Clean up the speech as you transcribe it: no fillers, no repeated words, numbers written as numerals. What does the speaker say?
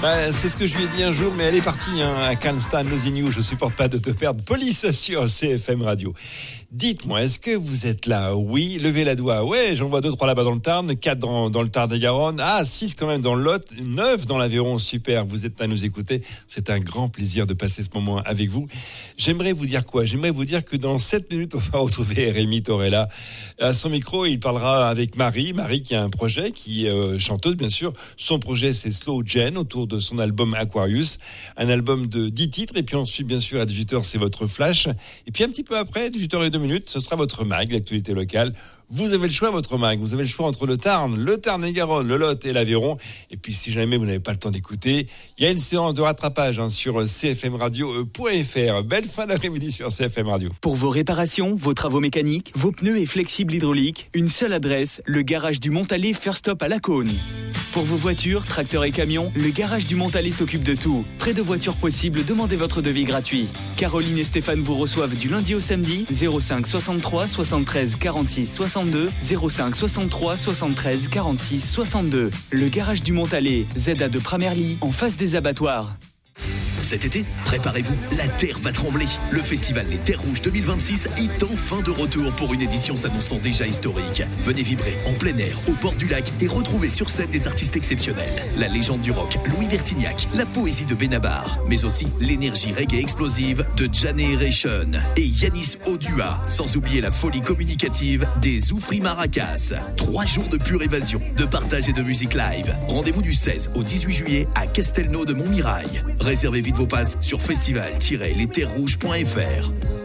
C'est ce que je lui ai dit un jour, mais elle est partie. I can't stand losing you. Je supporte pas de te perdre. Police sur CFM Radio. Dites-moi, est-ce que vous êtes là? Oui, levez la doigt. Ouais, j'en vois 2-3 là-bas dans le Tarn, 4 dans le Tarn-et-Garonne. 6 quand même dans le Lot, 9 dans l'Aveyron. Super, vous êtes à nous écouter. C'est un grand plaisir de passer ce moment avec vous. J'aimerais vous dire quoi? J'aimerais vous dire que dans 7 minutes, on va retrouver Rémi Torella. À son micro, il parlera avec Marie. Marie qui a un projet, qui est chanteuse, bien sûr. Son projet, c'est Slow Jen, autour de son album Aquarius. Un album de 10 titres. Et puis ensuite, bien sûr, à 18h, c'est votre flash. Et puis un petit peu après, 18h02, ce sera votre mag, l'actualité locale. Vous avez le choix, votre mag. Vous avez le choix entre le Tarn-et-Garonne, le Lot et l'Aveyron. Et puis, si jamais vous n'avez pas le temps d'écouter, il y a une séance de rattrapage sur cfmradio.fr. Belle fin d'après-midi sur CFM Radio. Pour vos réparations, vos travaux mécaniques, vos pneus et flexibles hydrauliques, une seule adresse, le garage du Montalet First Stop à Lacaune. Pour vos voitures, tracteurs et camions, le garage du Montalet s'occupe de tout. Près de voitures possibles, demandez votre devis gratuit. Caroline et Stéphane vous reçoivent du lundi au samedi, 05 63 73 46 62, 05 63 73 46 62. Le garage du Montalet, ZA de Pramerly, en face des abattoirs. Cet été, préparez-vous, la terre va trembler. Le festival Les Terres Rouges 2026 est enfin de retour pour une édition s'annonçant déjà historique. Venez vibrer en plein air, au bord du lac et retrouver sur scène des artistes exceptionnels. La légende du rock, Louis Bertignac, la poésie de Benabar, mais aussi l'énergie reggae explosive de Generation et Yanis Odua, sans oublier la folie communicative des Zoufri Maracas. 3 jours de pure évasion, de partage et de musique live. Rendez-vous du 16 au 18 juillet à Castelnau de Montmirail. Réservez vite vos passes sur festival-lesterrouges.fr.